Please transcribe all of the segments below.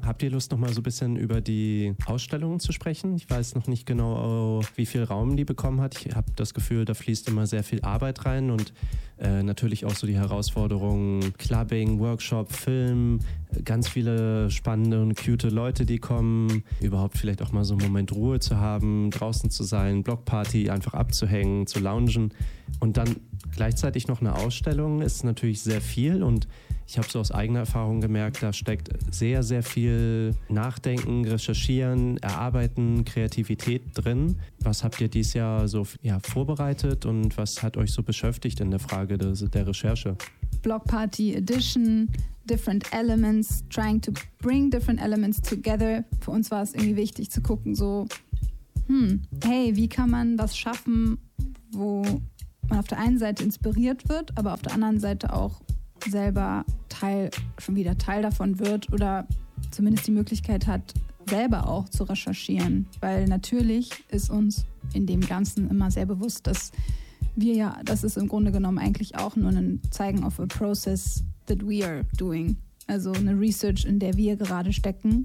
Habt ihr Lust, noch mal so ein bisschen über die Ausstellungen zu sprechen? Ich weiß noch nicht genau, wie viel Raum die bekommen hat. Ich habe das Gefühl, da fließt immer sehr viel Arbeit rein und natürlich auch so die Herausforderungen Clubbing, Workshop, Film, ganz viele spannende und cute Leute, die kommen, überhaupt vielleicht auch mal so einen Moment Ruhe zu haben, draußen zu sein, Blockparty, einfach abzuhängen, zu loungen und dann gleichzeitig noch eine Ausstellung ist natürlich sehr viel und ich habe so aus eigener Erfahrung gemerkt, da steckt sehr, sehr viel Nachdenken, Recherchieren, Erarbeiten, Kreativität drin. Was habt ihr dieses Jahr so vorbereitet und was hat euch so beschäftigt in der Frage der Recherche? Blockparty Edition, different elements, trying to bring different elements together. Für uns war es irgendwie wichtig zu gucken, so, hey, wie kann man was schaffen, wo man auf der einen Seite inspiriert wird, aber auf der anderen Seite auch selber schon wieder Teil davon wird oder zumindest die Möglichkeit hat, selber auch zu recherchieren. Weil natürlich ist uns in dem Ganzen immer sehr bewusst, dass das ist im Grunde genommen eigentlich auch nur ein Zeigen of a process that we are doing. Also eine Research, in der wir gerade stecken.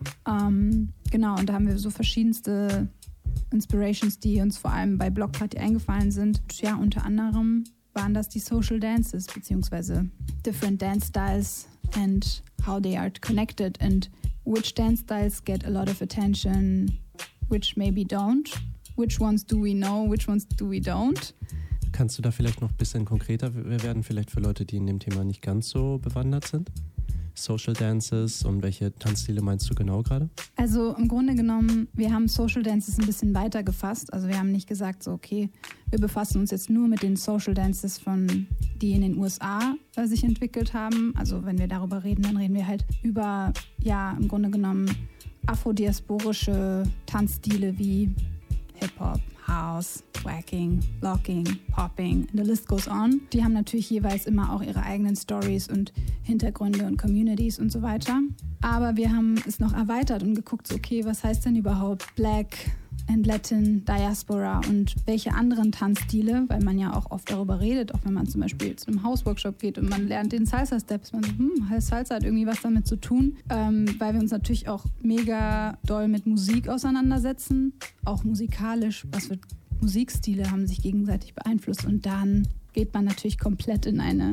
Genau, und da haben wir so verschiedenste Inspirations, die uns vor allem bei Blockparty eingefallen sind. Ja, unter anderem waren das die Social Dances, beziehungsweise different dance styles and how they are connected and which dance styles get a lot of attention, which maybe don't, which ones do we know, which ones do we don't. Kannst du da vielleicht noch ein bisschen konkreter werden, vielleicht für Leute, die in dem Thema nicht ganz so bewandert sind? Social Dances und welche Tanzstile meinst du genau gerade? Also im Grunde genommen, wir haben Social Dances ein bisschen weiter gefasst. Also wir haben nicht gesagt, so okay, wir befassen uns jetzt nur mit den Social Dances die in den USA sich entwickelt haben. Also wenn wir darüber reden, dann reden wir halt über, im Grunde genommen afrodiasporische Tanzstile wie Hip-Hop, House, Wacking, Locking, Popping, and the list goes on. Die haben natürlich jeweils immer auch ihre eigenen Stories und Hintergründe und Communities und so weiter. Aber wir haben es noch erweitert und geguckt, so, okay, was heißt denn überhaupt Black and Latin Diaspora und welche anderen Tanzstile, weil man ja auch oft darüber redet, auch wenn man zum Beispiel zu einem House-Workshop geht und man lernt den Salsa-Steps, man so, Salsa hat irgendwie was damit zu tun, weil wir uns natürlich auch mega doll mit Musik auseinandersetzen, auch musikalisch, was für Musikstile haben sich gegenseitig beeinflusst und dann geht man natürlich komplett in eine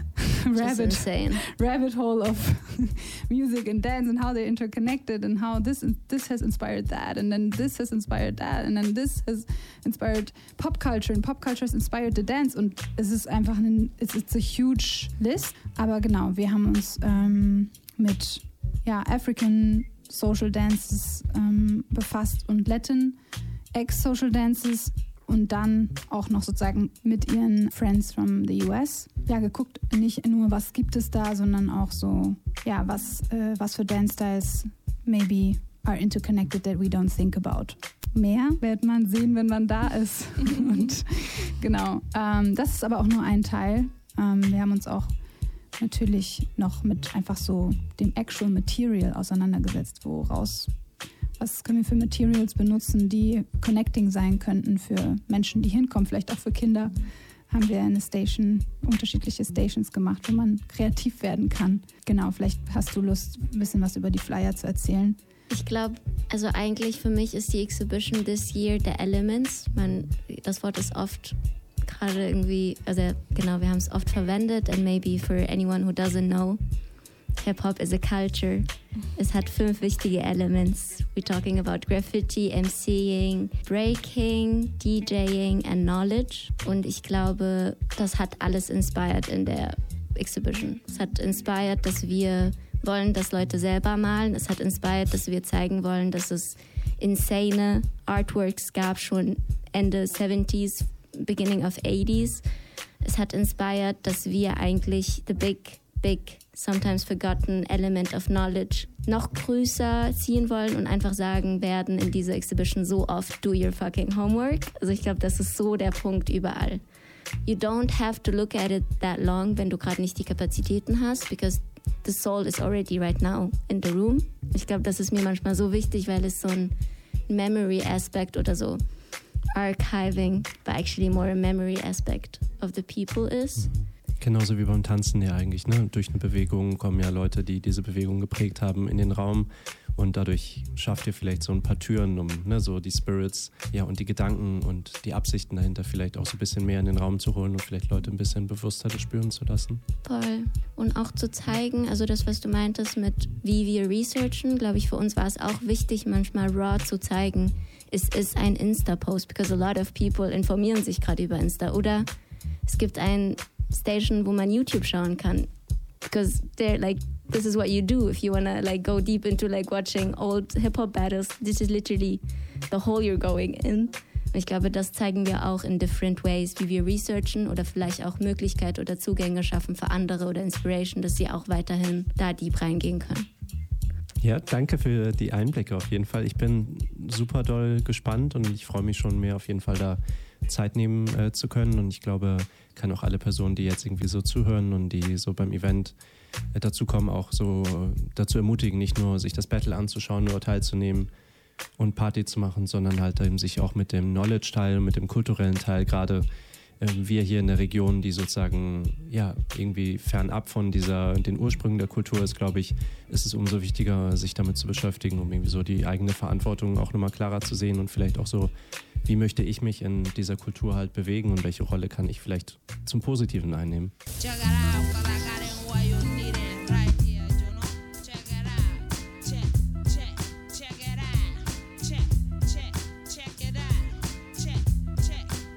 rabbit hole of music and dance and how they're interconnected and how this has inspired that and then this has inspired that and then this has inspired pop culture and pop culture has inspired the dance und es ist einfach it's a huge list, aber genau, wir haben uns mit African Social Dances befasst und Latin Ex-Social Dances und dann auch noch sozusagen mit ihren Friends from the US. Ja, geguckt, nicht nur, was gibt es da, sondern auch so, was für Dance-Styles maybe are interconnected that we don't think about. Mehr wird man sehen, wenn man da ist. Und genau, das ist aber auch nur ein Teil. Wir haben uns auch natürlich noch mit einfach so dem Actual Material auseinandergesetzt, was können wir für Materials benutzen, die connecting sein könnten für Menschen, die hinkommen, vielleicht auch für Kinder. Haben wir unterschiedliche Stations gemacht, wo man kreativ werden kann. Genau, vielleicht hast du Lust, ein bisschen was über die Flyer zu erzählen. Ich glaube, also eigentlich für mich ist die Exhibition this year the Elements. Das Wort ist oft gerade irgendwie, also genau, wir haben es oft verwendet and maybe for anyone who doesn't know, Hip-Hop is a culture. Es hat 5 wichtige Elements. We're talking about Graffiti, MCing, Breaking, DJing and Knowledge. Und ich glaube, das hat alles inspired in der Exhibition. Es hat inspired, dass wir wollen, dass Leute selber malen. Es hat inspired, dass wir zeigen wollen, dass es insane Artworks gab, schon Ende 70s, beginning of 80s. Es hat inspired, dass wir eigentlich the big, sometimes forgotten element of knowledge noch größer ziehen wollen und einfach sagen werden in dieser Exhibition so oft, do your fucking homework. Also ich glaube, das ist so der Punkt überall. You don't have to look at it that long, wenn du gerade nicht die Kapazitäten hast, because the soul is already right now in the room. Ich glaube, das ist mir manchmal so wichtig, weil es so ein Memory Aspect oder so archiving, but actually more a memory aspect of the people is. Genauso wie beim Tanzen ja eigentlich, ne? Durch eine Bewegung kommen ja Leute, die diese Bewegung geprägt haben, in den Raum und dadurch schafft ihr vielleicht so ein paar Türen, um so die Spirits, ja, und die Gedanken und die Absichten dahinter vielleicht auch so ein bisschen mehr in den Raum zu holen und vielleicht Leute ein bisschen bewusster das spüren zu lassen. Voll. Und auch zu zeigen, also das, was du meintest mit wie wir researchen, glaube ich, für uns war es auch wichtig, manchmal raw zu zeigen. Es ist ein Insta-Post, because a lot of people informieren sich gerade über Insta. Oder es gibt ein Station, wo man YouTube schauen kann. Because they're like, this is what you do if you wanna like go deep into like watching old hip-hop battles. This is literally the hole you're going in. Und ich glaube, das zeigen wir auch in different ways, wie wir researchen oder vielleicht auch Möglichkeit oder Zugänge schaffen für andere oder Inspiration, dass sie auch weiterhin da deep reingehen können. Ja, danke für die Einblicke auf jeden Fall. Ich bin super doll gespannt und ich freue mich schon mehr auf jeden Fall da Zeit nehmen zu können und ich glaube, kann auch alle Personen, die jetzt irgendwie so zuhören und die so beim Event dazu kommen, auch so dazu ermutigen, nicht nur sich das Battle anzuschauen, nur teilzunehmen und Party zu machen, sondern halt eben sich auch mit dem Knowledge-Teil, mit dem kulturellen Teil, gerade wir hier in der Region, die sozusagen ja irgendwie fernab von den Ursprüngen der Kultur ist, glaube ich, ist es umso wichtiger, sich damit zu beschäftigen, um irgendwie so die eigene Verantwortung auch nochmal klarer zu sehen und vielleicht auch so, wie möchte ich mich in dieser Kultur halt bewegen und welche Rolle kann ich vielleicht zum Positiven einnehmen.